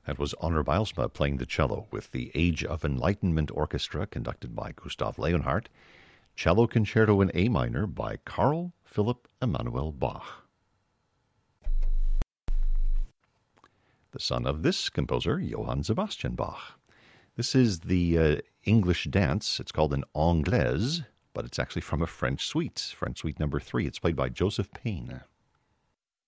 That was Honor Bijlsma playing the cello with the Age of Enlightenment Orchestra conducted by Gustav Leonhardt. Cello Concerto in A minor by Carl Philipp Emanuel Bach. The son of this composer, Johann Sebastian Bach. This is the English dance. It's called an anglaise, but it's actually from a French suite number 3. It's played by Joseph Payne.